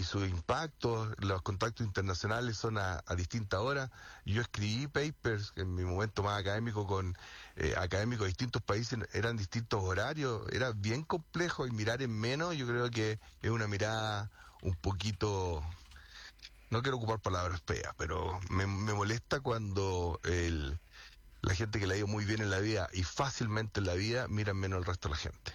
su impacto, los contactos internacionales son a distintas horas. Yo escribí papers en mi momento más académico con académicos de distintos países, eran distintos horarios, era bien complejo, y mirar en menos yo creo que es una mirada un poquito, no quiero ocupar palabras feas, pero me molesta cuando la gente que le ha ido muy bien en la vida y fácilmente en la vida miran menos al resto de la gente.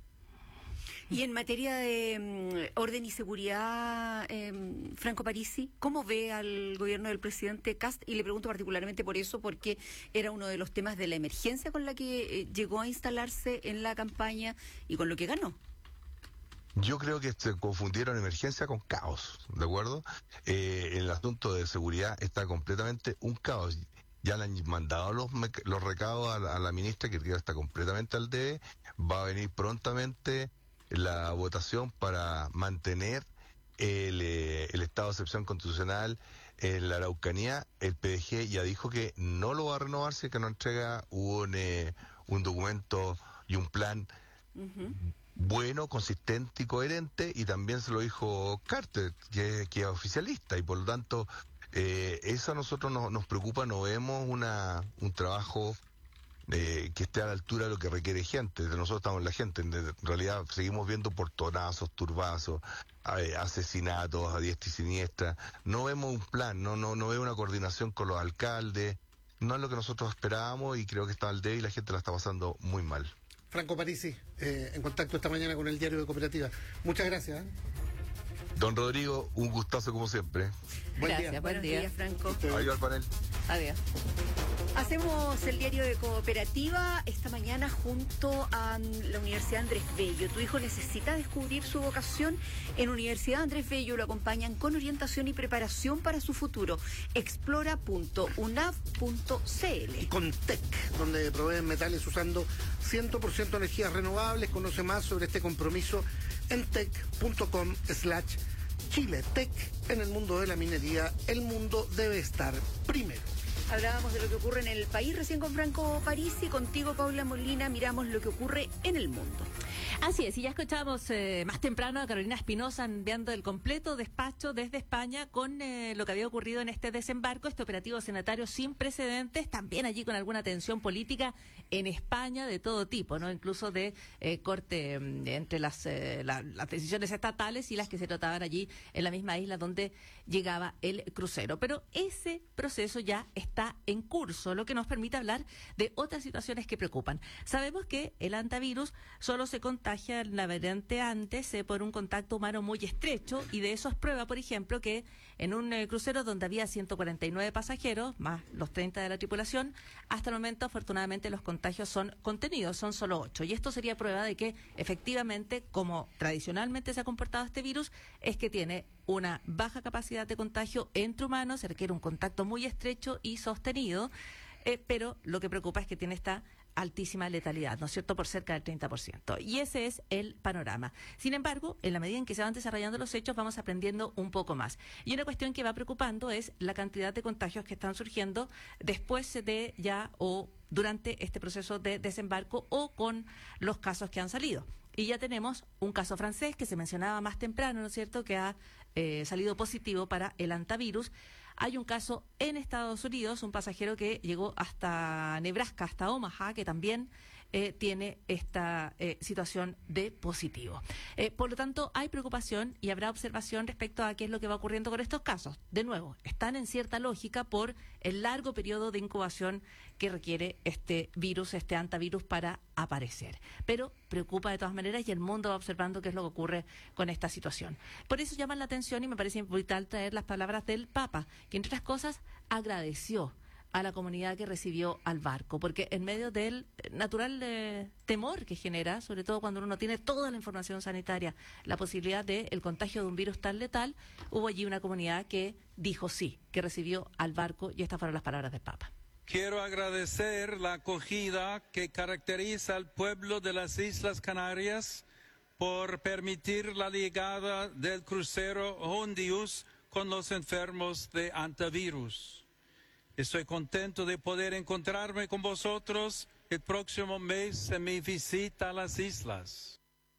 Y en materia de orden y seguridad, Franco Parisi, ¿cómo ve al gobierno del presidente Kast? Y le pregunto particularmente por eso, porque era uno de los temas de la emergencia con la que llegó a instalarse en la campaña y con lo que ganó. Yo creo que se confundieron emergencia con caos, ¿de acuerdo? El asunto de seguridad está completamente un caos. Ya le han mandado los recados a la ministra, que está completamente al debe. Va a venir prontamente la votación para mantener el estado de excepción constitucional en la Araucanía. El PDG ya dijo que no lo va a renovar si que no entrega un documento y un plan bueno, consistente y coherente, y también se lo dijo Carter, que es oficialista, y por lo tanto eso a nosotros nos preocupa. No vemos un trabajo que esté a la altura de lo que requiere gente. Nosotros estamos en la gente, en realidad seguimos viendo portonazos, turbazos, asesinatos a diestra y siniestra. No vemos un plan, no vemos una coordinación con los alcaldes. No es lo que nosotros esperábamos, y creo que está al debe y la gente la está pasando muy mal. Franco Parisi, en contacto esta mañana con el Diario de Cooperativa. Muchas gracias. Don Rodrigo, un gustazo como siempre. Gracias, buen día, Franco. Adiós al panel. Adiós. Hacemos el Diario de Cooperativa esta mañana junto a la Universidad Andrés Bello. Tu hijo necesita descubrir su vocación. En Universidad Andrés Bello lo acompañan con orientación y preparación para su futuro. Explora.unav.cl. Y con TEC, donde proveen metales usando 100% energías renovables. Conoce más sobre este compromiso en tec.com/Chile. TEC, en el mundo de la minería, el mundo debe estar primero. Hablábamos de lo que ocurre en el país recién con Franco Parisi. Contigo, Paula Molina, miramos lo que ocurre en el mundo. Así es, y ya escuchamos más temprano a Carolina Espinosa enviando el completo despacho desde España con lo que había ocurrido en este desembarco, este operativo senatario sin precedentes, también allí con alguna tensión política en España de todo tipo, ¿no? Incluso de corte entre las decisiones estatales y las que se trataban allí en la misma isla donde llegaba el crucero. Pero ese proceso ya está en curso, lo que nos permite hablar de otras situaciones que preocupan. Sabemos que el hantavirus solo se contagia en la variante antes por un contacto humano muy estrecho, y de eso es prueba, por ejemplo, que en un crucero donde había 149 pasajeros, más los 30 de la tripulación, hasta el momento afortunadamente los contagios son contenidos, son solo 8. Y esto sería prueba de que efectivamente, como tradicionalmente se ha comportado este virus, es que tiene una baja capacidad de contagio entre humanos, se requiere un contacto muy estrecho y sostenido, pero lo que preocupa es que tiene esta altísima letalidad, ¿no es cierto?, por cerca del 30%. Y ese es el panorama. Sin embargo, en la medida en que se van desarrollando los hechos, vamos aprendiendo un poco más. Y una cuestión que va preocupando es la cantidad de contagios que están surgiendo después de ya o durante este proceso de desembarco o con los casos que han salido. Y ya tenemos un caso francés que se mencionaba más temprano, ¿no es cierto?, que ha salido positivo para el hantavirus. Hay un caso en Estados Unidos, un pasajero que llegó hasta Nebraska, hasta Omaha, que también tiene esta situación de positivo. Por lo tanto, hay preocupación y habrá observación respecto a qué es lo que va ocurriendo con estos casos. De nuevo, están en cierta lógica por el largo periodo de incubación que requiere este virus, este hantavirus, para aparecer. Pero preocupa de todas maneras, y el mundo va observando qué es lo que ocurre con esta situación. Por eso llaman la atención, y me parece vital traer las palabras del Papa, que entre otras cosas agradeció a la comunidad que recibió al barco, porque en medio del natural temor que genera, sobre todo cuando uno no tiene toda la información sanitaria, la posibilidad del contagio de un virus tan letal, hubo allí una comunidad que dijo sí, que recibió al barco, y estas fueron las palabras del Papa. Quiero agradecer la acogida que caracteriza al pueblo de las Islas Canarias por permitir la llegada del crucero Hondius con los enfermos de hantavirus. Estoy contento de poder encontrarme con vosotros el próximo mes en mi visita a las islas.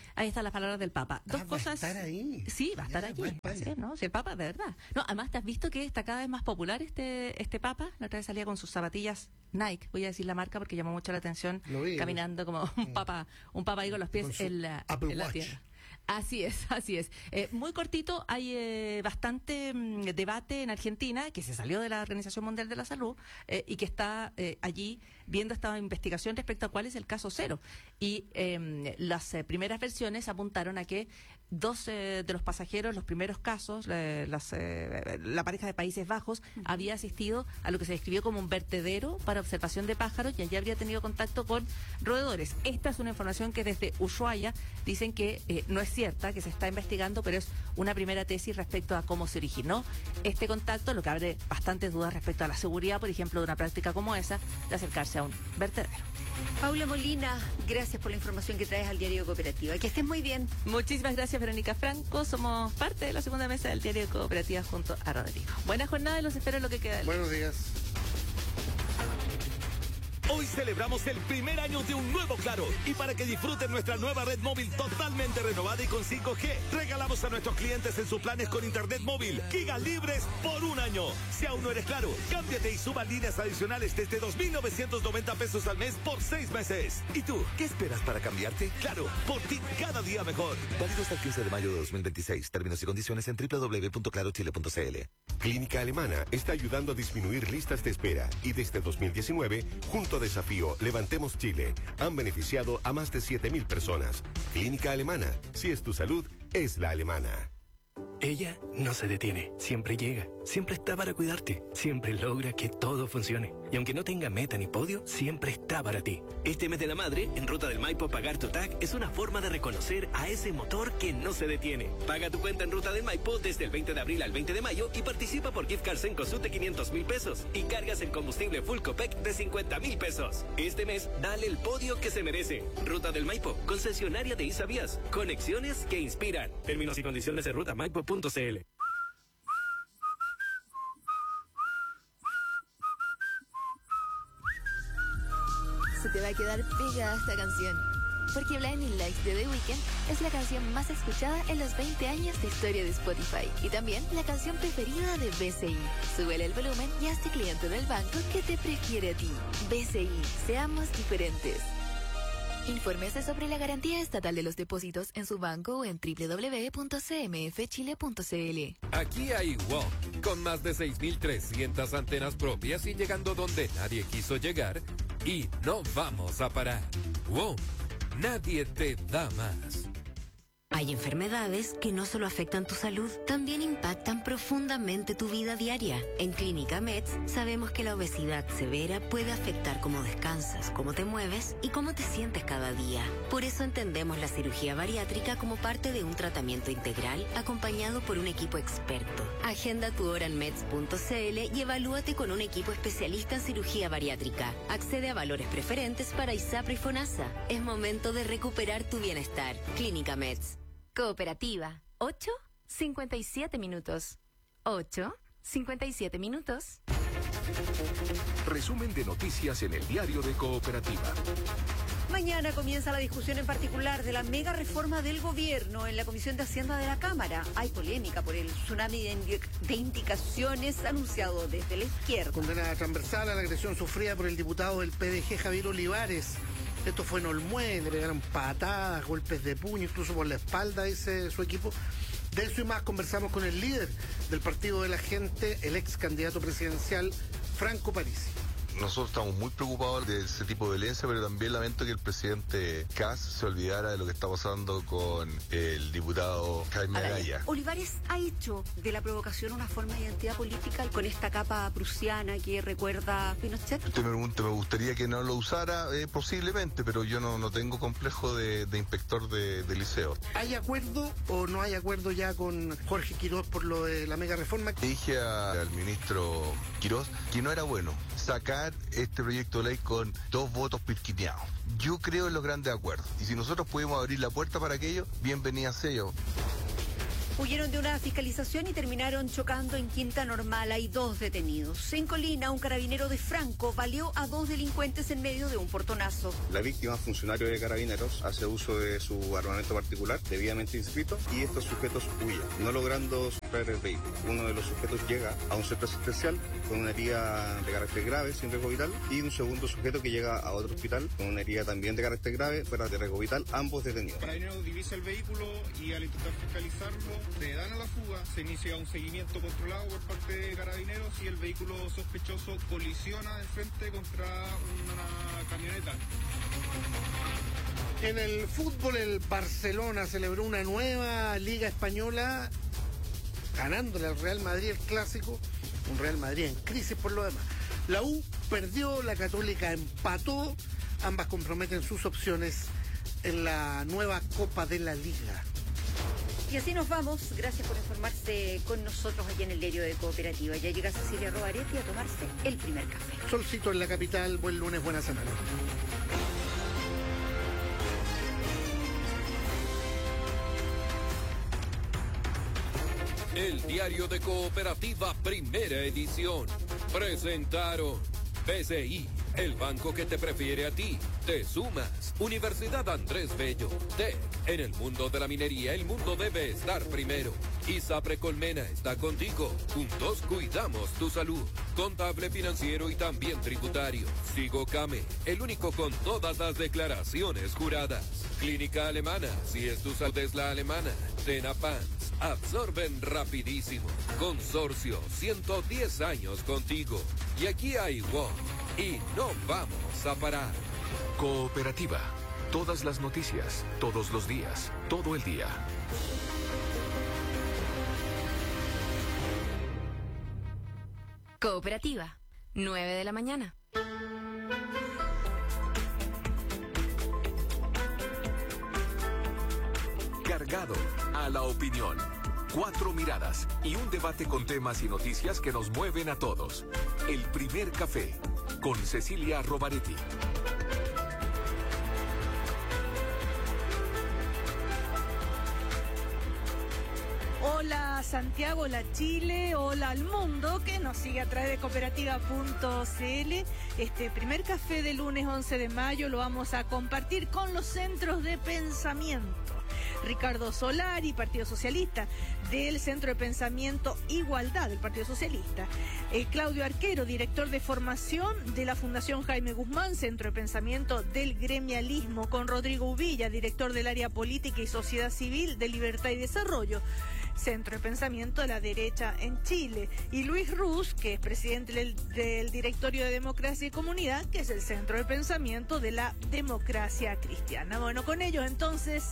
Ahí están las palabras del Papa. Dos cosas. ¿Va a estar ahí? Sí, va a estar Ya, allí. va a España. Sí, ¿no? Si el Papa, de verdad. No, además, ¿te has visto que está cada vez más popular este Papa? La otra vez salía con sus zapatillas Nike, voy a decir la marca porque llamó mucho la atención, Lo vi, caminando como un papa ahí con los pies Con su en la Apple Watch. tierra. Así es, así es. Muy cortito, hay bastante debate en Argentina, que se salió de la Organización Mundial de la Salud y que está allí viendo esta investigación respecto a cuál es el caso cero. Y las primeras versiones apuntaron a que dos de los pasajeros, los primeros casos, la pareja de Países Bajos, había asistido a lo que se describió como un vertedero para observación de pájaros y allí habría tenido contacto con roedores. Esta es una información que desde Ushuaia dicen que no es cierta, que se está investigando, pero es una primera tesis respecto a cómo se originó este contacto, lo que abre bastantes dudas respecto a la seguridad, por ejemplo, de una práctica como esa, de acercarse a un vertedero. Paula Molina, gracias por la información que traes al Diario de Cooperativa. Que estés muy bien. Muchísimas gracias, Verónica Franco. Somos parte de la segunda mesa del Diario de Cooperativa junto a Rodrigo. Buena jornada y los espero en lo que queda del día. Buenos días. Hoy celebramos el primer año de un nuevo Claro. Y para que disfruten nuestra nueva red móvil totalmente renovada y con 5G, regalamos a nuestros clientes en sus planes con internet móvil gigas libres por un año. Si aún no eres Claro, cámbiate y suba líneas adicionales desde 2.990 pesos al mes por 6 meses. ¿Y tú, qué esperas para cambiarte? Claro, por ti cada día mejor. Válido hasta el 15 de mayo de 2026. Términos y condiciones en www.clarochile.cl. Clínica Alemana está ayudando a disminuir listas de espera y desde 2019, junto a Desafío Levantemos Chile, han beneficiado a más de 7.000 personas. Clínica Alemana, si es tu salud, es la alemana. Ella no se detiene, siempre llega, siempre está para cuidarte, siempre logra que todo funcione. Y aunque no tenga meta ni podio, siempre está para ti. Este mes de la madre, en Ruta del Maipo, pagar tu TAC es una forma de reconocer a ese motor que no se detiene. Paga tu cuenta en Ruta del Maipo desde el 20 de abril al 20 de mayo y participa por gift cards en Cosut de 500.000 pesos y cargas el combustible Full Copec de 50.000 pesos. Este mes, dale el podio que se merece. Ruta del Maipo, concesionaria de Isavías. Conexiones que inspiran. Términos y condiciones en rutamaipo.cl. Se te va a quedar pegada esta canción, porque Blinding Lights de The Weeknd es la canción más escuchada en los 20 años de historia de Spotify y también la canción preferida de BCI. Súbele el volumen y hazte cliente del banco que te prefiere a ti. BCI, seamos diferentes. Infórmese sobre la garantía estatal de los depósitos en su banco o en www.cmfchile.cl. Aquí hay WOM, con más de 6.300 antenas propias y llegando donde nadie quiso llegar, y no vamos a parar. WOM, nadie te da más. Hay enfermedades que no solo afectan tu salud, también impactan profundamente tu vida diaria. En Clínica Meds sabemos que la obesidad severa puede afectar cómo descansas, cómo te mueves y cómo te sientes cada día. Por eso entendemos la cirugía bariátrica como parte de un tratamiento integral acompañado por un equipo experto. Agenda tu hora en meds.cl y evalúate con un equipo especialista en cirugía bariátrica. Accede a valores preferentes para ISAPRE y FONASA. Es momento de recuperar tu bienestar. Clínica Meds. Cooperativa. 8:57 minutos. 8:57 minutos. Resumen de noticias en el Diario de Cooperativa. Mañana comienza la discusión en particular de la mega reforma del gobierno en la Comisión de Hacienda de la Cámara. Hay polémica por el tsunami de indicaciones anunciado desde la izquierda. Condena transversal a la agresión sufrida por el diputado del PDG Javier Olivares. Esto fue en Olmué, le pegaron patadas, golpes de puño, incluso por la espalda, dice su equipo. De eso y más conversamos con el líder del Partido de la Gente, el ex candidato presidencial, Franco Parisi. Nosotros estamos muy preocupados de ese tipo de violencia, pero también lamento que el presidente Kast se olvidara de lo que está pasando con el diputado Jaime Araya. Olivares ha hecho de la provocación una forma de identidad política con esta capa prusiana que recuerda a Pinochet. Usted me pregunta, me gustaría que no lo usara posiblemente, pero yo no tengo complejo de inspector de liceo. ¿Hay acuerdo o no hay acuerdo ya con Jorge Quiroz por lo de la mega reforma? Dije al ministro Quiroz que no era bueno sacar este proyecto de ley con 2 votos pirquineados. Yo creo en los grandes acuerdos y si nosotros pudimos abrir la puerta para aquello, bienvenida sea. Huyeron de una fiscalización y terminaron chocando en Quinta Normal. Hay 2 detenidos. En Colina, un carabinero de Franco baleó a 2 delincuentes en medio de un portonazo. La víctima, funcionario de Carabineros, hace uso de su armamento particular debidamente inscrito y estos sujetos huyen, no logrando superar el vehículo. Uno de los sujetos llega a un centro asistencial con una herida de carácter grave, sin riesgo vital, y un segundo sujeto que llega a otro hospital con una herida también de carácter grave, pero de riesgo vital, ambos detenidos. Carabineros divisa el vehículo y al intentar fiscalizarlo se dan a la fuga, se inicia un seguimiento controlado por parte de Carabineros y el vehículo sospechoso colisiona de frente contra una camioneta. En el fútbol, el Barcelona celebró una nueva Liga Española, ganándole al Real Madrid el clásico, un Real Madrid en crisis por lo demás. La U perdió, la Católica empató, ambas comprometen sus opciones en la nueva Copa de la Liga. Y así nos vamos. Gracias por informarse con nosotros aquí en el diario de Cooperativa. Ya llega Cecilia Robaretti a tomarse el primer café. Solcito en la capital, buen lunes, buena semana. El diario de Cooperativa, primera edición. Presentaron BCI, el banco que te prefiere a ti. Te sumas. Universidad Andrés Bello. TEC. En el mundo de la minería, el mundo debe estar primero. ISAPRE Colmena está contigo. Juntos cuidamos tu salud. Contable, financiero y también tributario. Sigo Came, el único con todas las declaraciones juradas. Clínica Alemana, si es tu salud es la alemana. Tenapans, absorben rapidísimo. Consorcio, 110 años contigo. Y aquí hay WOM. Y no vamos a parar. Cooperativa. Todas las noticias, todos los días, todo el día. Cooperativa, 9 de la mañana. Cargado a la opinión. 4 miradas y un debate con temas y noticias que nos mueven a todos. El primer café con Cecilia Robaretti. Hola Santiago, hola Chile, hola al mundo que nos sigue a través de cooperativa.cl. Este primer café del lunes 11 de mayo lo vamos a compartir con los centros de pensamiento. Ricardo Solari, Partido Socialista, del Centro de Pensamiento Igualdad del Partido Socialista. Claudio Arquero, director de formación de la Fundación Jaime Guzmán, Centro de Pensamiento del Gremialismo, con Rodrigo Uvilla, director del área Política y Sociedad Civil de Libertad y Desarrollo, Centro de Pensamiento de la Derecha en Chile, y Luis Ruz, que es presidente del Directorio de Democracia y Comunidad, que es el Centro de Pensamiento de la Democracia Cristiana. Bueno, con ellos entonces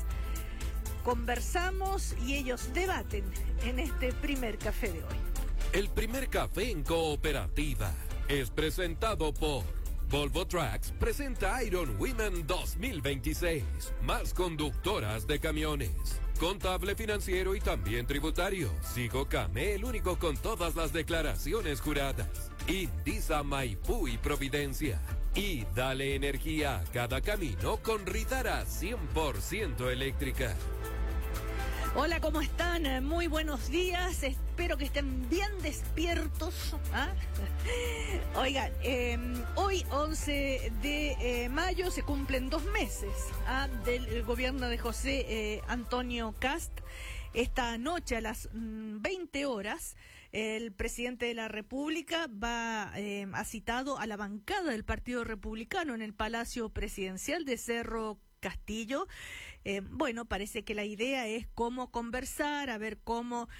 conversamos y ellos debaten en este primer café de hoy. El primer café en Cooperativa es presentado por Volvo Trucks. Presenta Iron Women 2026. Más conductoras de camiones. Contable, financiero y también tributario. Sigo Came, el único con todas las declaraciones juradas. Indisa, Maipú y Providencia. Y dale energía a cada camino con Ridara 100% eléctrica. Hola, ¿cómo están? Muy buenos días. Espero que estén bien despiertos. ¿Ah? Oigan, hoy 11 de mayo se cumplen 2 meses del gobierno de José Antonio Kast. Esta noche a las 20 horas el presidente de la República ha citado a la bancada del Partido Republicano en el Palacio Presidencial de Cerro Castillo. Bueno, parece que la idea es cómo conversar, a ver cómo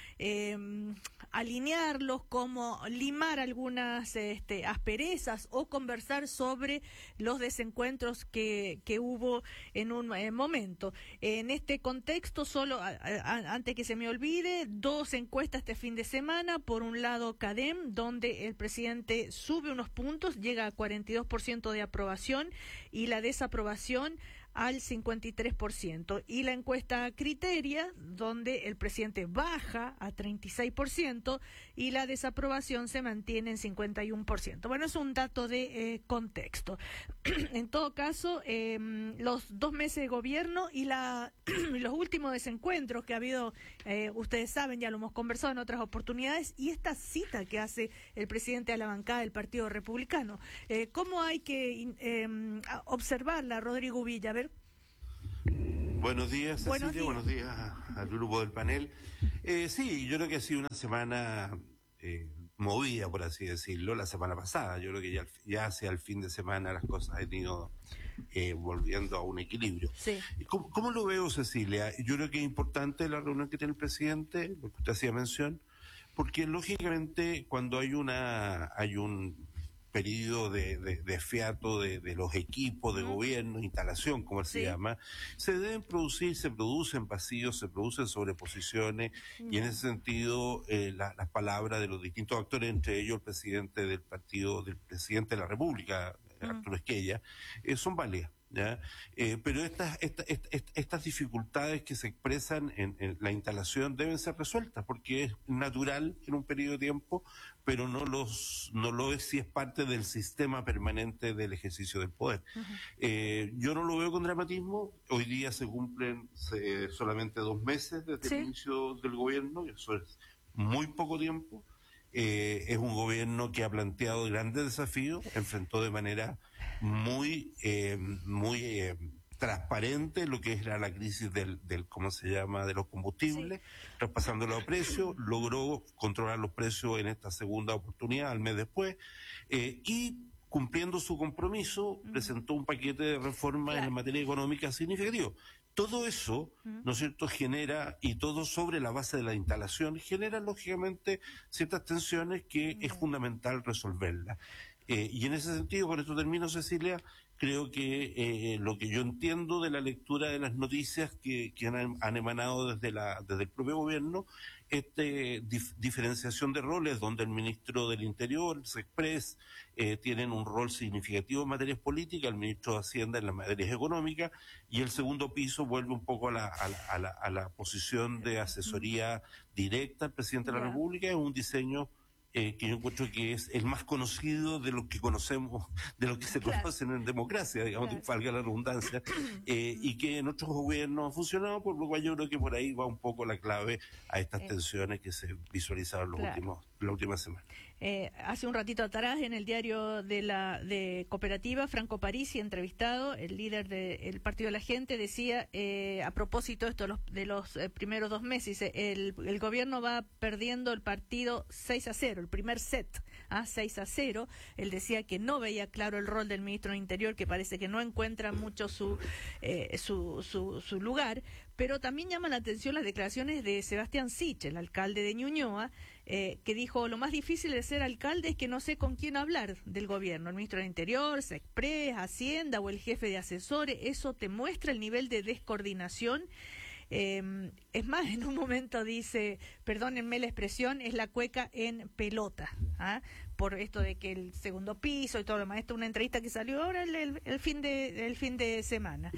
alinearlos, cómo limar algunas asperezas o conversar sobre los desencuentros que hubo en un momento. En este contexto, solo antes que se me olvide, 2 encuestas este fin de semana. Por un lado, CADEM, donde el presidente sube unos puntos, llega a 42% de aprobación y la desaprobación al 53%. Y la encuesta Criteria, donde el presidente baja a 36% y la desaprobación se mantiene en 51%. Bueno, es un dato de contexto. En todo caso, los 2 meses de gobierno y los últimos desencuentros que ha habido, ustedes saben, ya lo hemos conversado en otras oportunidades, y esta cita que hace el presidente a la bancada del Partido Republicano. ¿Cómo hay que observarla, Rodrigo Villa? A ver. Buenos días, Cecilia. Buenos días al grupo del panel. Sí, yo creo que ha sido una semana movida, por así decirlo, la semana pasada. Yo creo que ya hacia el fin de semana las cosas han ido volviendo a un equilibrio. Sí. ¿Cómo lo veo, Cecilia? Yo creo que es importante la reunión que tiene el presidente, lo que usted hacía mención, porque lógicamente cuando hay un periodo de fiato de los equipos de gobierno, instalación, como se llama, se producen vacíos, se producen sobreposiciones, y en ese sentido las palabras de los distintos actores, entre ellos el presidente del presidente de la República, Arturo Esquella, son válidas. ¿Ya? Pero estas dificultades que se expresan en la instalación deben ser resueltas, porque es natural en un periodo de tiempo, pero no lo es si es parte del sistema permanente del ejercicio del poder. Yo no lo veo con dramatismo. Hoy día se cumplen solamente 2 meses desde el inicio del gobierno, y eso es muy poco tiempo. Es un gobierno que ha planteado grandes desafíos, enfrentó de manera muy transparente lo que era la crisis del ¿cómo se llama?, de los combustibles, traspasándolo a precios, logró controlar los precios en esta segunda oportunidad, al mes después, y cumpliendo su compromiso, presentó un paquete de reformas en materia económica significativo. Todo eso, ¿no es cierto?, genera, y todo sobre la base de la instalación, genera lógicamente ciertas tensiones que es fundamental resolverlas. Y en ese sentido, con esto termino, Cecilia, creo que lo que yo entiendo de la lectura de las noticias que han emanado desde el propio gobierno, diferenciación de roles, donde el ministro del Interior, Sexpress, tienen un rol significativo en materias políticas, el ministro de Hacienda en las materias económicas, y el segundo piso vuelve un poco a la posición de asesoría directa al presidente de la República. Es un diseño que yo encuentro que es el más conocido de lo que conocemos, de lo que se conocen en democracia, digamos, valga la redundancia, y que en otros gobiernos ha funcionado, por lo cual yo creo que por ahí va un poco la clave a estas tensiones que se visualizaron la última semana. Hace un ratito atrás, en el diario de Cooperativa, Franco Parisi, entrevistado, el líder del Partido de la Gente, decía, a propósito de esto de los primeros 2 meses, el gobierno va perdiendo el partido 6-0, el primer set, 6-0. Él decía que no veía claro el rol del ministro del Interior, que parece que no encuentra mucho su lugar, pero también llama la atención las declaraciones de Sebastián Sich, el alcalde de Ñuñoa, que dijo: lo más difícil de ser alcalde es que no sé con quién hablar del gobierno, el ministro del Interior, Sexpress, Hacienda o el jefe de asesores. Eso te muestra el nivel de descoordinación. Es más, en un momento dice, perdónenme la expresión, es la cueca en pelota, por esto de que el segundo piso y todo lo demás. Esta es una entrevista que salió ahora el fin de semana.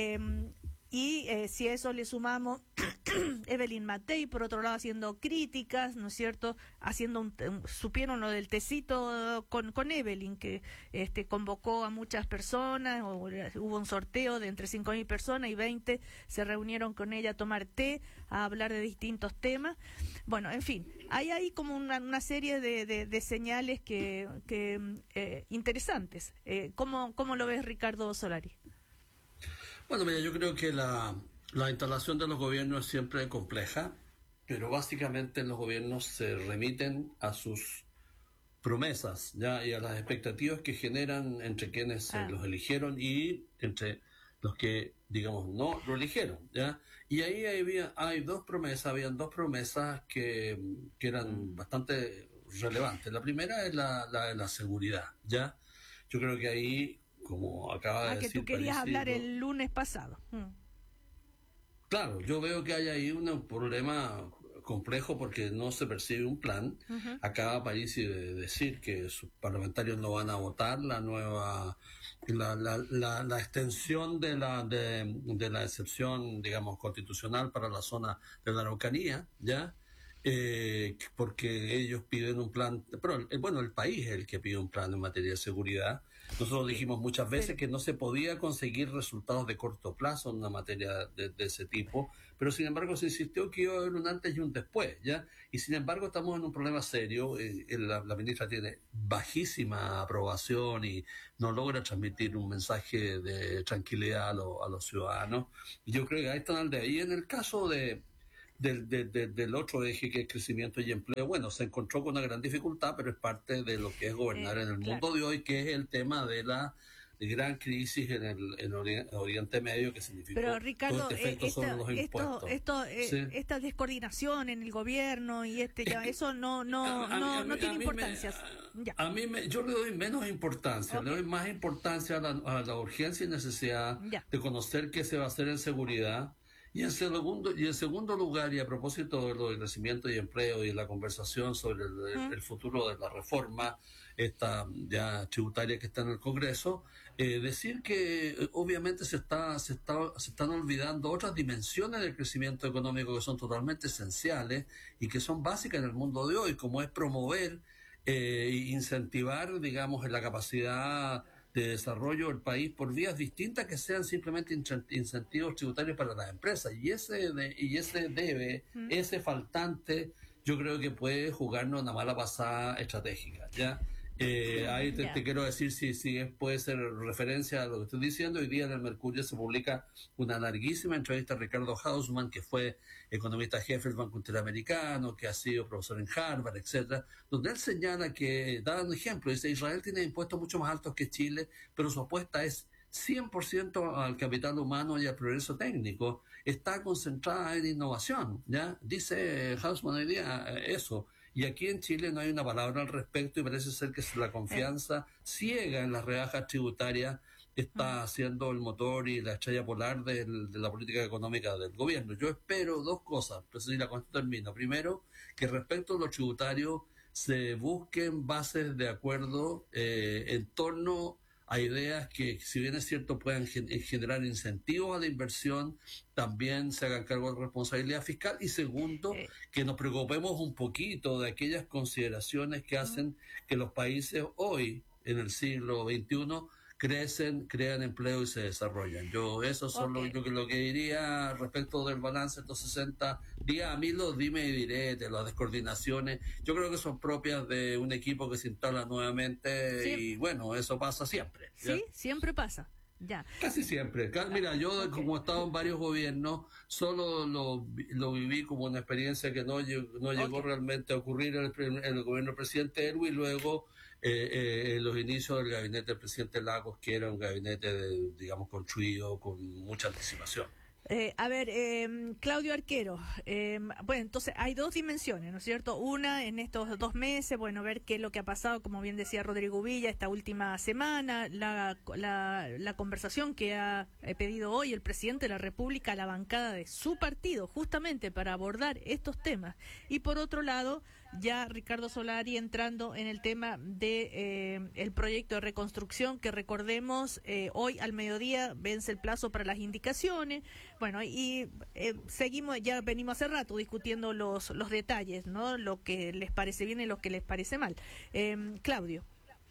Y si a eso le sumamos Evelyn Matei, por otro lado, haciendo críticas, ¿no es cierto?, haciendo supieron lo del tecito con Evelyn, que convocó a muchas personas, hubo un sorteo de entre 5.000 personas y 20 se reunieron con ella a tomar té, a hablar de distintos temas. Bueno, en fin, hay ahí como una serie de señales que interesantes. ¿Cómo lo ves, Ricardo Solari? Bueno, mira, yo creo que la instalación de los gobiernos es siempre compleja, pero básicamente los gobiernos se remiten a sus promesas, y a las expectativas que generan entre quienes los eligieron y entre los que, digamos, no lo eligieron, ¿ya? Y ahí habían dos promesas que eran bastante relevantes. La primera es la de la seguridad, ¿ya? Yo creo que ahí, como acaba de decir, que tú querías hablar el lunes pasado. Claro, yo veo que hay ahí un problema complejo porque no se percibe un plan. Ujú. Acaba Parisi de decir que sus parlamentarios no van a votar la extensión de la excepción, digamos, constitucional para la zona de la Araucanía, ¿ya? Porque ellos piden un plan, pero el país es el que pide un plan en materia de seguridad. Nosotros dijimos muchas veces que no se podía conseguir resultados de corto plazo en una materia de ese tipo, pero sin embargo se insistió que iba a haber un antes y un después, ¿ya? Y sin embargo estamos en un problema serio. La ministra tiene bajísima aprobación y no logra transmitir un mensaje de tranquilidad a los ciudadanos. Y yo creo que ahí están al de ahí. En el caso del otro eje, que es crecimiento y empleo, bueno, se encontró con una gran dificultad, pero es parte de lo que es gobernar en el mundo de hoy, que es el tema de la gran crisis en el Oriente Medio, que significó Pero Ricardo, todo este efecto sobre los impuestos. Sí. esta descoordinación en el gobierno y eso no tiene importancia. Yo le doy menos importancia, le doy más importancia a la urgencia y necesidad de conocer qué se va a hacer en seguridad. Y en segundo lugar, y a propósito de lo del crecimiento y empleo y la conversación sobre el futuro de la reforma esta ya tributaria que está en el Congreso, decir que obviamente se están olvidando otras dimensiones del crecimiento económico que son totalmente esenciales y que son básicas en el mundo de hoy, como es promover e incentivar, digamos, en la capacidad de desarrollo del país por vías distintas que sean simplemente incentivos tributarios para las empresas. Y ese faltante, yo creo que puede jugarnos una mala pasada estratégica, ¿ya? Ahí te quiero decir si puede ser referencia a lo que estoy diciendo. Hoy día en el Mercurio se publica una larguísima entrevista a Ricardo Hausmann, que fue economista jefe del Banco Interamericano, que ha sido profesor en Harvard, etcétera, donde él señala que, da un ejemplo, dice: Israel tiene impuestos mucho más altos que Chile, pero su apuesta es 100% al capital humano y al progreso técnico. Está concentrada en innovación, ¿ya? Dice Hausmann hoy día eso. Y aquí en Chile no hay una palabra al respecto y parece ser que la confianza ciega en las rebajas tributarias está siendo el motor y la estrella polar de la política económica del gobierno. Yo espero dos cosas, pues si con esto termino. Primero, que respecto a los tributarios se busquen bases de acuerdo en torno a ideas que, si bien es cierto, puedan generar incentivos a la inversión, también se hagan cargo de responsabilidad fiscal. Y segundo, que nos preocupemos un poquito de aquellas consideraciones que hacen que los países hoy, en el siglo XXI, crecen, crean empleo y se desarrollan. Eso es lo que diría respecto del balance de estos 60 días. A mí los dime y direte, las descoordinaciones, yo creo que son propias de un equipo que se instala nuevamente y bueno, eso pasa siempre. ¿Ya? Sí, siempre pasa. Ya. Casi siempre. Mira, yo como he estado en varios gobiernos, solo lo viví como una experiencia que no llegó realmente a ocurrir en el gobierno del presidente Erwin, y luego en los inicios del gabinete del presidente Lagos, que era un gabinete, digamos, construido con mucha anticipación. Claudio Arquero, bueno, entonces hay dos dimensiones, ¿no es cierto? Una, en estos 2 meses, bueno, ver qué es lo que ha pasado, como bien decía Rodrigo Villa, esta última semana, la conversación que ha pedido hoy el presidente de la República a la bancada de su partido, justamente para abordar estos temas. Y por otro lado, ya Ricardo Solari entrando en el tema de el proyecto de reconstrucción, que recordemos, hoy al mediodía vence el plazo para las indicaciones. Bueno, y seguimos, ya venimos hace rato discutiendo los detalles, ¿no? Lo que les parece bien y lo que les parece mal. Claudio.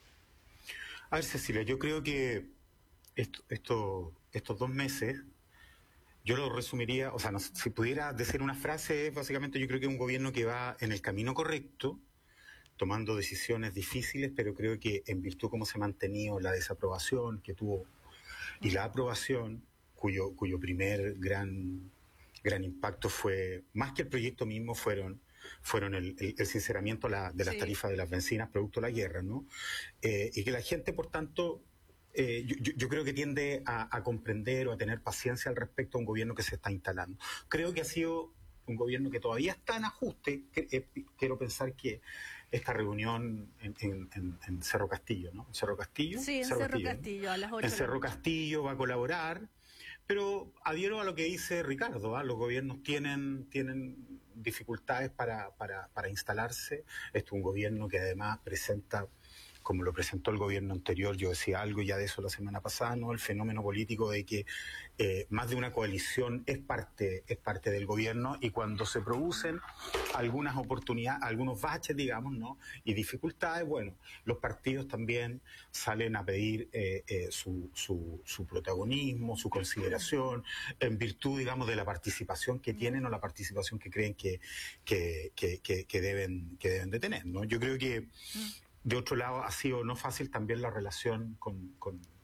A ver, Cecilia, yo creo que estos 2 meses, yo lo resumiría, o sea, si pudiera decir una frase, básicamente yo creo que es un gobierno que va en el camino correcto, tomando decisiones difíciles, pero creo que en virtud de cómo se ha mantenido la desaprobación que tuvo y la aprobación, cuyo primer gran impacto fue, más que el proyecto mismo, fueron el sinceramiento de las tarifas de las bencinas producto de la guerra, ¿no? Y que la gente, por tanto, yo creo que tiende a comprender o a tener paciencia al respecto a un gobierno que se está instalando. Creo que ha sido un gobierno que todavía está en ajuste. Quiero pensar que esta reunión en Cerro Castillo, ¿no? ¿En Cerro Castillo? Sí, en Cerro Castillo, a las 8. En Cerro Castillo va a colaborar, Pero adhiero a lo que dice Ricardo, los gobiernos tienen dificultades para instalarse. Este es un gobierno que además presenta, como lo presentó el gobierno anterior, yo decía algo ya de eso la semana pasada, ¿no? El fenómeno político de que más de una coalición es parte del gobierno, y cuando se producen algunas oportunidades, algunos baches, digamos, ¿no? Y dificultades, bueno, los partidos también salen a pedir su protagonismo, su consideración, en virtud, digamos, de la participación que tienen o la participación que creen que deben de tener, ¿no? Yo creo que de otro lado, ha sido no fácil también la relación con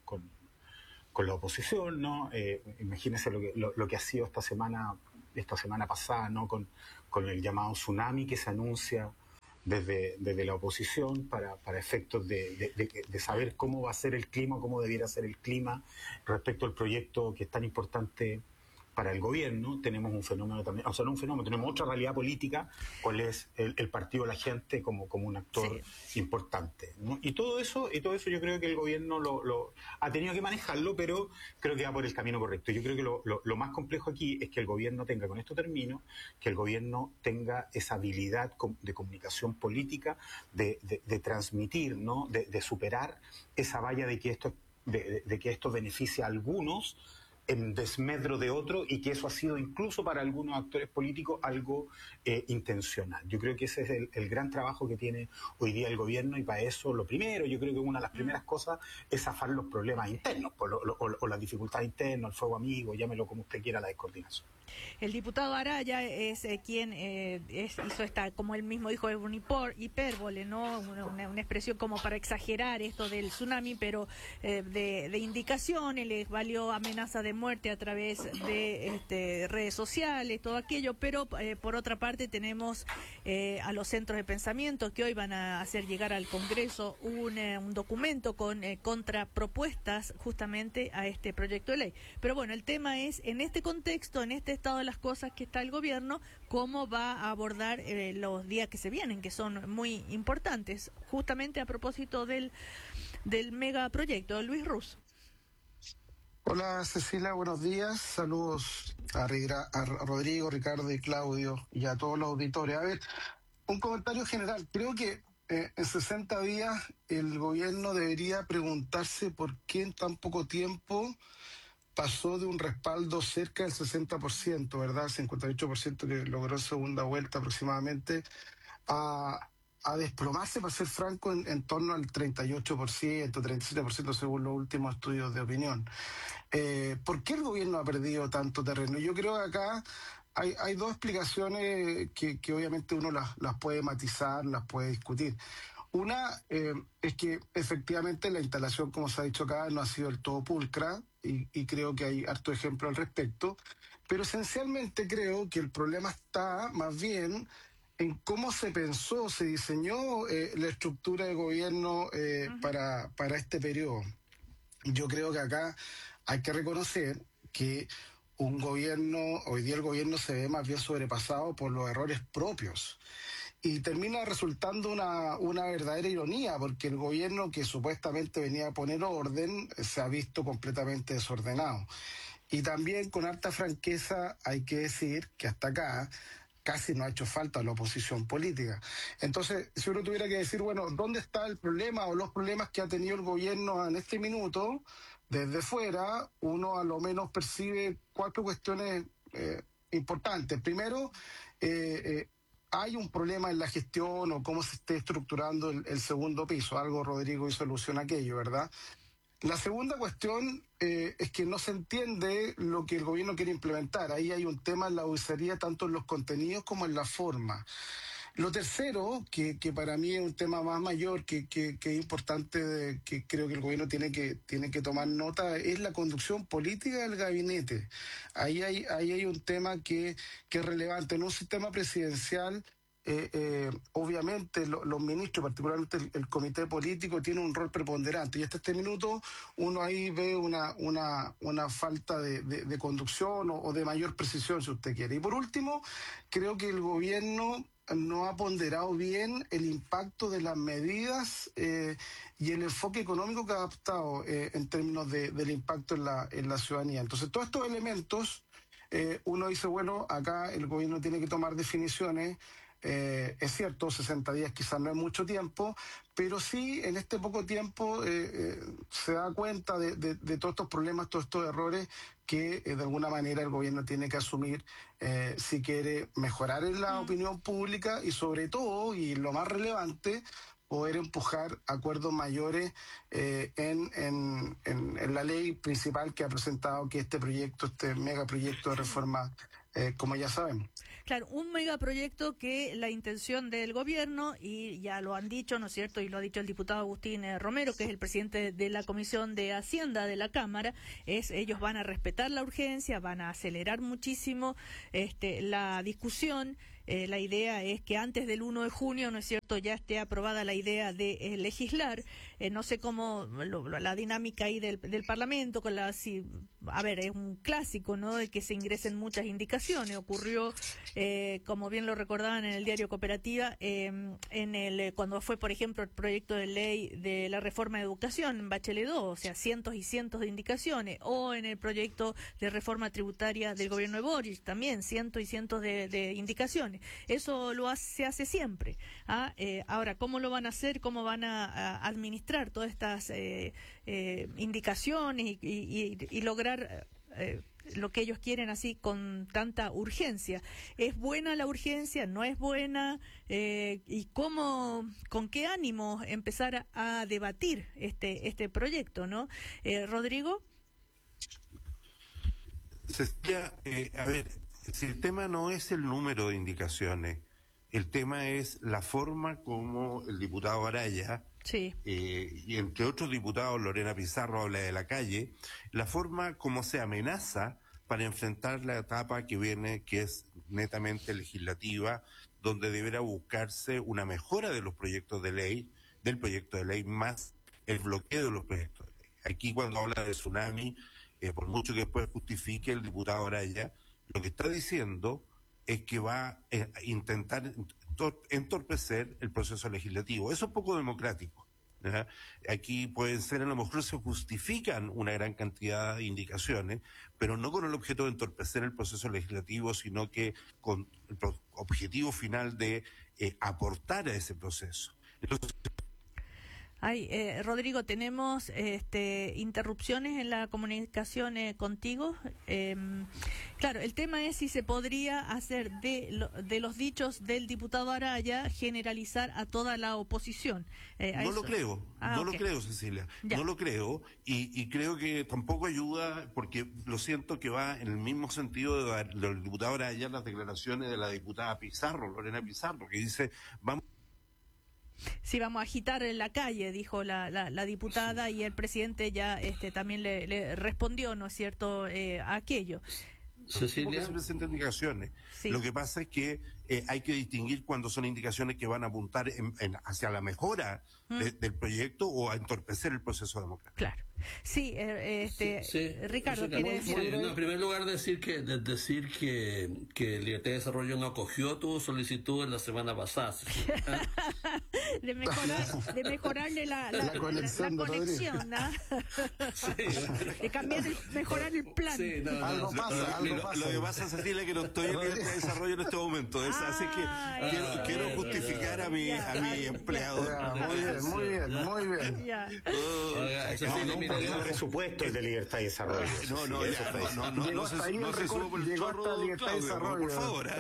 la oposición, ¿no? Imagínense lo que ha sido esta semana pasada, ¿no? Con el llamado tsunami que se anuncia desde la oposición para efectos de saber cómo va a ser el clima, cómo debiera ser el clima respecto al proyecto que es tan importante para el gobierno. Tenemos un fenómeno también, o sea, no un fenómeno, tenemos otra realidad política, cuál es el partido de la gente como un actor importante, ¿no? Y todo eso yo creo que el gobierno lo ha tenido que manejarlo, pero creo que va por el camino correcto. Yo creo que lo más complejo aquí es que el gobierno tenga, con esto termino, que el gobierno tenga esa habilidad de comunicación política, de transmitir, ¿no? De superar esa valla de que esto beneficia a algunos en desmedro de otro, y que eso ha sido incluso para algunos actores políticos algo intencional. Yo creo que ese es el gran trabajo que tiene hoy día el gobierno, y para eso lo primero, yo creo que una de las primeras cosas es zafar los problemas internos, o las dificultades internas, el fuego amigo, llámelo como usted quiera, la descoordinación. El diputado Araya es quien hizo esta, como él mismo dijo, una hipérbole, ¿no? Una expresión como para exagerar esto del tsunami, pero de indicaciones, les valió amenaza de muerte a través de redes sociales, todo aquello, pero por otra parte tenemos a los centros de pensamiento que hoy van a hacer llegar al Congreso un documento con contrapropuestas justamente a este proyecto de ley. Pero bueno, el tema es, en este contexto, en este estado de las cosas que está el gobierno, cómo va a abordar los días que se vienen, que son muy importantes, justamente a propósito del megaproyecto. Luis Ruz. Hola Cecilia, buenos días. Saludos a Rodrigo, Ricardo y Claudio y a todos los auditores. A ver, un comentario general. Creo que en 60 días el gobierno debería preguntarse por qué en tan poco tiempo pasó de un respaldo cerca del 60%, ¿verdad? 58% que logró en segunda vuelta aproximadamente, a desplomarse, para ser franco, en torno al 38%, 37% según los últimos estudios de opinión. ¿Por qué el gobierno ha perdido tanto terreno? Yo creo que acá hay dos explicaciones que obviamente uno las puede matizar, las puede discutir. Una es que efectivamente la instalación, como se ha dicho acá, no ha sido del todo pulcra, y creo que hay harto ejemplo al respecto, pero esencialmente creo que el problema está más bien en cómo se pensó, se diseñó la estructura de gobierno para este periodo. Yo creo que acá hay que reconocer que hoy día el gobierno se ve más bien sobrepasado por los errores propios. Y termina resultando una verdadera ironía, porque el gobierno que supuestamente venía a poner orden se ha visto completamente desordenado. Y también, con harta franqueza, hay que decir que hasta acá casi no ha hecho falta la oposición política. Entonces, si uno tuviera que decir, bueno, ¿dónde está el problema o los problemas que ha tenido el gobierno en este minuto? Desde fuera, uno a lo menos percibe 4 cuestiones importantes. Primero, hay un problema en la gestión o cómo se esté estructurando el segundo piso. Algo Rodrigo hizo alusión a aquello, ¿verdad? La segunda cuestión es que no se entiende lo que el gobierno quiere implementar. Ahí hay un tema en la auditoría, tanto en los contenidos como en la forma. Lo tercero, que para mí es un tema más mayor, que es importante, que creo que el gobierno tiene que tomar nota, es la conducción política del gabinete. Ahí hay un tema que es relevante. En un sistema presidencial, obviamente los ministros, particularmente el comité político, tiene un rol preponderante, y hasta este minuto uno ahí ve una falta de conducción o de mayor precisión, si usted quiere. Y por último, creo que el gobierno no ha ponderado bien el impacto de las medidas y el enfoque económico que ha adoptado en términos del impacto en la ciudadanía. Entonces, todos estos elementos, uno dice, bueno, acá el gobierno tiene que tomar definiciones. Es cierto, 60 días quizás no es mucho tiempo, pero sí en este poco tiempo se da cuenta de todos estos problemas, todos estos errores que de alguna manera el gobierno tiene que asumir si quiere mejorar en la opinión pública y sobre todo, y lo más relevante, poder empujar acuerdos mayores en la ley principal que ha presentado, que este megaproyecto de reforma, como ya sabemos. Claro, un megaproyecto que la intención del gobierno, y ya lo han dicho, ¿no es cierto?, y lo ha dicho el diputado Agustín Romero, que es el presidente de la Comisión de Hacienda de la Cámara, es ellos van a respetar la urgencia, van a acelerar muchísimo la discusión. La idea es que antes del 1 de junio, ¿no es cierto?, ya esté aprobada la idea de legislar. No sé cómo la dinámica ahí del Parlamento, es un clásico, ¿no?, de que se ingresen muchas indicaciones. Ocurrió, como bien lo recordaban en el diario Cooperativa, cuando fue, por ejemplo, el proyecto de ley de la reforma de educación en Bachelet 2, o sea, cientos y cientos de indicaciones, o en el proyecto de reforma tributaria del gobierno de Boric, también cientos y cientos de indicaciones. Eso se hace siempre. Ahora, ¿cómo lo van a hacer? ¿Cómo van a administrar todas estas indicaciones y lograr lo que ellos quieren así con tanta urgencia? ¿Es buena la urgencia? ¿No es buena? ¿Y con qué ánimo empezar a debatir este proyecto, ¿no? Rodrigo. Cecilia, a ver, si el tema no es el número de indicaciones, el tema es la forma como el diputado Araya, y entre otros diputados, Lorena Pizarro habla de la calle, la forma como se amenaza para enfrentar la etapa que viene, que es netamente legislativa, donde deberá buscarse una mejora de los proyectos de ley, del proyecto de ley, más el bloqueo de los proyectos de ley. Aquí cuando habla de tsunami, por mucho que después justifique el diputado Araya, lo que está diciendo es que va a intentar entorpecer el proceso legislativo. Eso es poco democrático, ¿verdad? Aquí pueden ser, a lo mejor se justifican una gran cantidad de indicaciones, pero no con el objeto de entorpecer el proceso legislativo, sino que con el objetivo final de aportar a ese proceso. Entonces, Rodrigo, tenemos interrupciones en la comunicación contigo. Claro, el tema es si se podría hacer de los dichos del diputado Araya generalizar a toda la oposición. No lo creo, lo creo, Cecilia. Ya. No lo creo y creo que tampoco ayuda, porque lo siento que va en el mismo sentido del diputado Araya las declaraciones de la diputada Pizarro, Lorena Pizarro, que dice, Sí, vamos a agitar en la calle, dijo la diputada, sí. Y el presidente ya también le respondió, ¿no es cierto?, a aquello. Cecilia, se presentan indicaciones. Sí. Lo que pasa es que hay que distinguir cuando son indicaciones que van a apuntar hacia la mejora del proyecto o a entorpecer el proceso democrático. Claro. Sí, Ricardo, ¿quiere decir algo? En primer lugar, decir que Libertad de Desarrollo no acogió tu solicitud en la semana pasada. de mejorarle la conexión, ¿no? Sí. De cambiar, mejorar el plan. Sí, algo pasa. Lo que pasa, Cecilia, es que no estoy en Libertad de Desarrollo en este momento. Así que quiero justificar a mi empleado. Muy bien. Cecilia, el presupuesto es de Libertad y Desarrollo. No se subo por el chorro, por favor.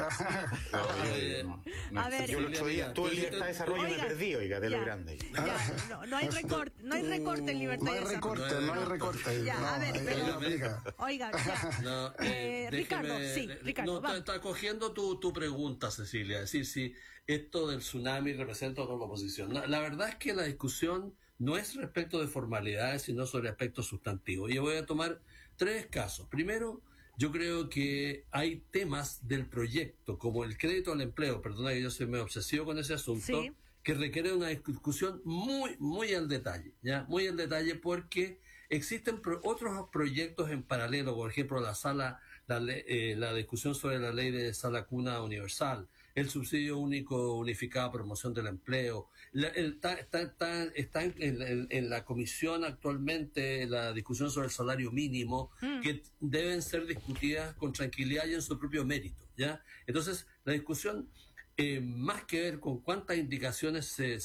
A ver, yo el otro día estuve en Libertad y Desarrollo y me perdí, oiga, de lo grande. No hay recorte en Libertad y Desarrollo. No hay recorte. Ya, a ver, pero oiga, Ricardo, no, está cogiendo tu pregunta, Cecilia, es decir, si esto del tsunami representa o no la oposición. La verdad es que la discusión no es respecto de formalidades, sino sobre aspectos sustantivos. Y yo voy a tomar 3 casos. Primero, yo creo que hay temas del proyecto, como el crédito al empleo, perdona que yo soy medio obsesivo con ese asunto, sí, que requiere una discusión muy al detalle, ¿ya? Muy al detalle, porque existen otros proyectos en paralelo, por ejemplo, la discusión sobre la ley de sala cuna universal, el subsidio único unificado, promoción del empleo. Está en la comisión actualmente la discusión sobre el salario mínimo, que deben ser discutidas con tranquilidad y en su propio mérito, ¿ya? Entonces, la discusión, más que ver con cuántas indicaciones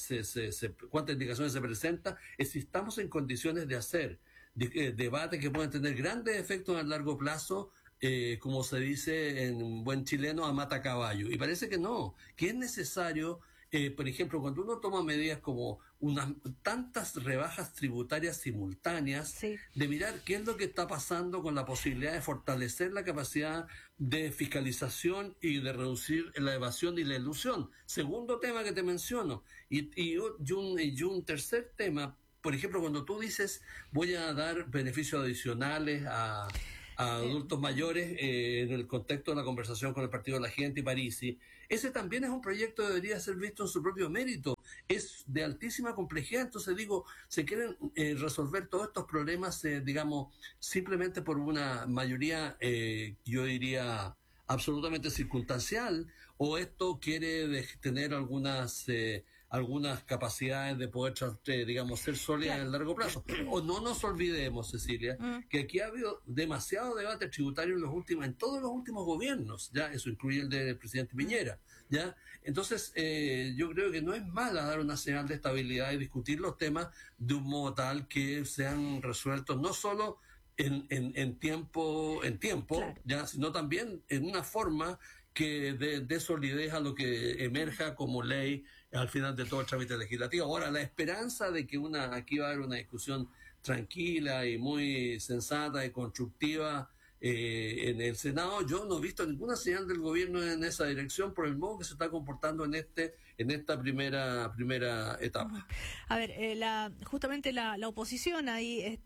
se presenta, es si estamos en condiciones de hacer debates que puedan tener grandes efectos a largo plazo, como se dice en buen chileno, a mata caballo. Y parece que no, que es necesario, por ejemplo, cuando uno toma medidas como tantas rebajas tributarias simultáneas, de mirar qué es lo que está pasando con la posibilidad de fortalecer la capacidad de fiscalización y de reducir la evasión y la elusión. Segundo tema que te menciono. Y un tercer tema, por ejemplo, cuando tú dices voy a dar beneficios adicionales a adultos mayores, en el contexto de la conversación con el Partido de la Gente y Parisi, ese también es un proyecto que debería ser visto en su propio mérito. Es de altísima complejidad. Entonces digo, se quieren resolver todos estos problemas, digamos, simplemente por una mayoría, yo diría, absolutamente circunstancial, o esto quiere tener algunas capacidades de poder, digamos, ser sólidas en el largo plazo. O no nos olvidemos, Cecilia, que aquí ha habido demasiado debate tributario en todos los últimos gobiernos, ya, eso incluye el del presidente Piñera, ya. Entonces, yo creo que no es mala dar una señal de estabilidad y discutir los temas de un modo tal que sean resueltos no solo en tiempo, claro, ya, sino también en una forma que dé solidez a lo que emerja como ley al final de todo el trámite legislativo. Ahora, la esperanza de que aquí va a haber una discusión tranquila y muy sensata y constructiva en el Senado, yo no he visto ninguna señal del gobierno en esa dirección por el modo que se está comportando en esta primera etapa. A ver, justamente la oposición ahí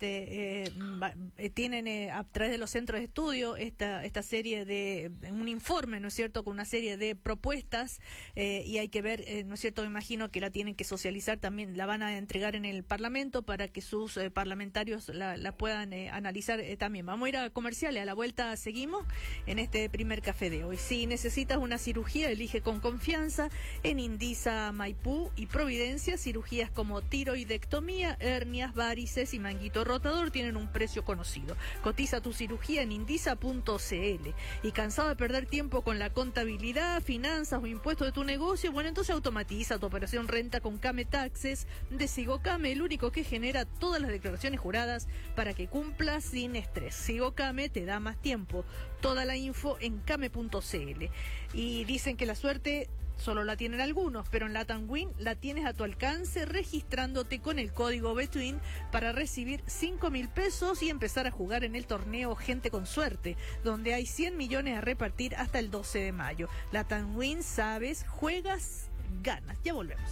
tienen a través de los centros de estudio esta serie de un informe, ¿no es cierto?, con una serie de propuestas, y hay que ver, ¿no es cierto?, me imagino que la tienen que socializar también, la van a entregar en el Parlamento para que sus parlamentarios la puedan analizar también. Vamos a ir a comerciales, a la vuelta seguimos en este primer café de hoy. Si necesitas una cirugía, elige con confianza en Indisa Maipú y Providencia. Cirugías como tiroidectomía, hernias, varices y manguito rotador tienen un precio conocido. Cotiza tu cirugía en indisa.cl. ¿Y cansado de perder tiempo con la contabilidad, finanzas o impuestos de tu negocio? Bueno, entonces automatiza tu operación renta con Came Taxes de Sigocame, el único que genera todas las declaraciones juradas para que cumplas sin estrés. Sigocame te da más tiempo. Toda la info en came.cl. Y dicen que la suerte solo la tienen algunos, pero en Latam Win la tienes a tu alcance registrándote con el código BETWIN para recibir 5.000 pesos y empezar a jugar en el torneo Gente con Suerte, donde hay 100 millones a repartir hasta el 12 de mayo. Latam Win, sabes, juegas, ganas. Ya volvemos.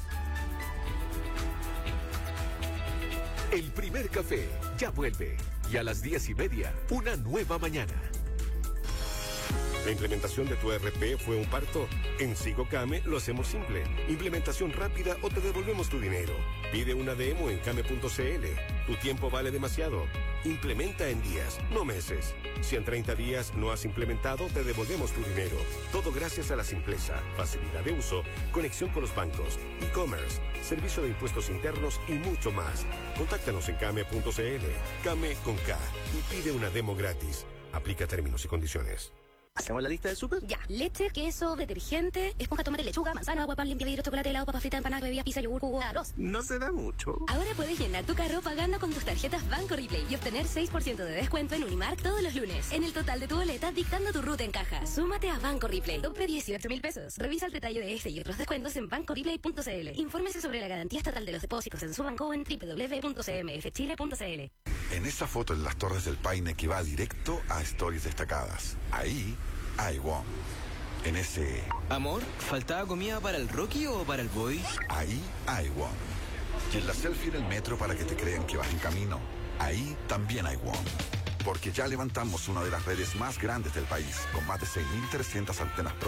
El primer café ya vuelve. Y a las 10:30, una nueva mañana. ¿La implementación de tu ERP fue un parto? En Sigocame lo hacemos simple. Implementación rápida o te devolvemos tu dinero. Pide una demo en came.cl. Tu tiempo vale demasiado. Implementa en días, no meses. Si en 30 días no has implementado, te devolvemos tu dinero. Todo gracias a la simpleza, facilidad de uso, conexión con los bancos, e-commerce, servicio de impuestos internos y mucho más. Contáctanos en came.cl. Came con K. Y pide una demo gratis. Aplica términos y condiciones. ¿Hacemos la lista del súper? Ya. Leche, queso, detergente, esponja, tomate, lechuga, manzana, agua, pan, limpia vidrio, chocolate, helado, papa frita, empanada, bebida, pizza, yogur, jugo, arroz. No se da mucho. Ahora puedes llenar tu carro pagando con tus tarjetas Banco Replay y obtener 6% de descuento en Unimark todos los lunes. En el total de tu boleta, dictando tu ruta en caja. Súmate a Banco Replay. Tope 18.000 pesos. Revisa el detalle de este y otros descuentos en bancoreplay.cl. Infórmese sobre la garantía estatal de los depósitos en su banco en www.cmfchile.cl. En esa foto en las Torres del Paine que va directo a Stories Destacadas. Ahí hay Wong. En ese... Amor, ¿faltaba comida para el Rocky o para el Boy? Ahí hay Wong. Y en la selfie en el metro para que te crean que vas en camino. Ahí también hay Wong. Porque ya levantamos una de las redes más grandes del país, con más de 6.300 antenas